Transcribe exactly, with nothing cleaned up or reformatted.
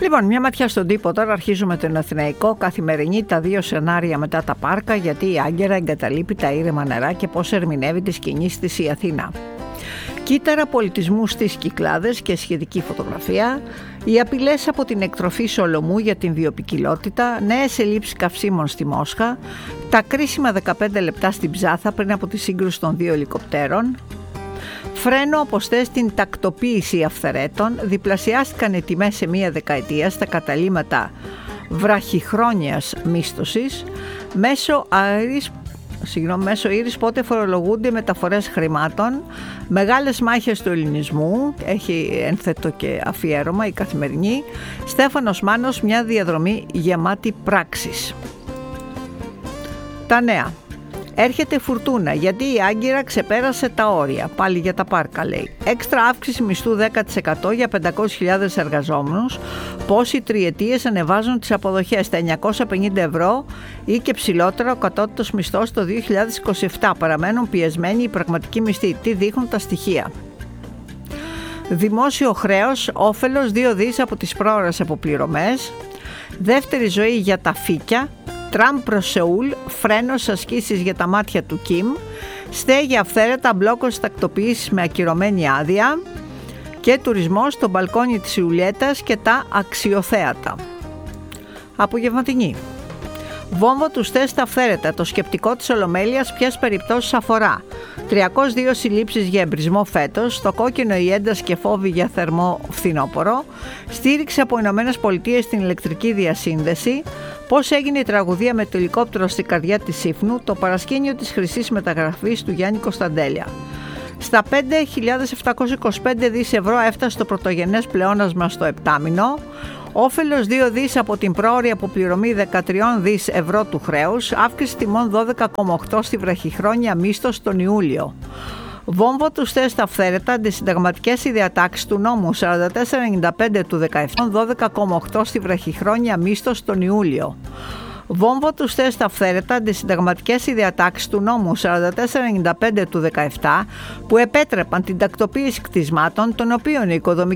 Λοιπόν, μια ματιά στον τύπο τώρα. Αρχίζουμε τον Αθηναϊκό. Καθημερινή, τα δύο σενάρια μετά τα πάρκα, γιατί η Άγκυρα εγκαταλείπει τα ήρεμα νερά και πώς ερμηνεύει τις κινήσεις της η Αθήνα. Κύτταρα πολιτισμού στις Κυκλάδες και σχετική φωτογραφία. Οι απειλές από την εκτροφή Σολομού για την βιοποικιλότητα. Νέες ελλείψεις καυσίμων στη Μόσχα. Τα κρίσιμα δεκαπέντε λεπτά στην Ψάθα πριν από τη σύγκρουση των δύο ελικοπτέρων. Φρένο αποστέ στην τακτοποίηση αυθαιρέτων. Διπλασιάστηκαν οι τιμές σε μία δεκαετία στα καταλύματα βραχυχρόνιας μίσθωσης. Μέσω αέρης Συγγνώμη, μέσω ήρης πότε φορολογούνται μεταφορές χρημάτων. Μεγάλες μάχες του ελληνισμού. Έχει ένθετο και αφιέρωμα η Καθημερινή. Στέφανος Μάνος, μια διαδρομή γεμάτη πράξεις. Τα νέα. Έρχεται φουρτούνα γιατί η Άγκυρα ξεπέρασε τα όρια. Πάλι για τα πάρκα λέει. Έξτρα αύξηση μισθού δέκα τοις εκατό για πεντακόσιες χιλιάδες εργαζόμενους. Πόσοι τριετίες ανεβάζουν τις αποδοχές στα εννιακόσια πενήντα ευρώ ή και ψηλότερα ο κατώτατος μισθός το δύο χιλιάδες είκοσι επτά. Παραμένουν πιεσμένοι οι πραγματικοί μισθοί. Τι δείχνουν τα στοιχεία. Δημόσιο χρέος, όφελος δύο δις από τις πρόωρες αποπληρωμές. Δεύτερη ζωή για τα φύκια. Τραμπ προς Σεούλ, φρένος ασκήσεις για τα μάτια του Κιμ, στέγη αυθαίρετα, μπλόκος τακτοποίησης με ακυρωμένη άδεια και τουρισμός στο μπαλκόνι της Ιουλιέτας και τα αξιοθέατα. Απογευματινή. Βόμβο του τεστ αυθαίρετα, το σκεπτικό της Ολομέλειας ποιες περιπτώσεις αφορά. τριακόσιες δύο συλλήψεις για εμπρισμό φέτος, το κόκκινο η ένταση και φόβοι για θερμό φθινόπωρο, στήριξη από Ηνωμένες Πολιτείες στην ηλεκτρική διασύνδεση, πώς έγινε η τραγωδία με το ελικόπτερο στην καρδιά της Σύφνου, το παρασκήνιο της χρυσής μεταγραφής του Γιάννη Κωνσταντέλια. Στα πέντε χιλιάδες επτακόσια είκοσι πέντε δις ευρώ έφτασε το πρωτογενές πλεόνασμα στο επτάμηνο, όφελος δύο δις από την πρόωρη αποπληρωμή δεκατρία δις ευρώ του χρέους, αύξηση τιμών δώδεκα κόμμα οκτώ στη βραχυχρόνια μίσθωση τον Ιούλιο. Βόμβο του τεστ αυθαίρετα, αντισυνταγματικές οι διατάξεις του νόμου σαράντα τέσσερα ενενήντα πέντε του δεκαεπτά, δώδεκα κόμμα οκτώ στη βραχυχρόνια μίσθωση τον Ιούλιο. Βόμβο του τεστ αυθαίρετα, αντισυνταγματικές οι διατάξεις του νόμου σαράντα τέσσερα ενενήντα πέντε του δεκαεπτά που επέτρεπαν την τακτοποίηση κτισμάτων, των οποίων η οικοδομική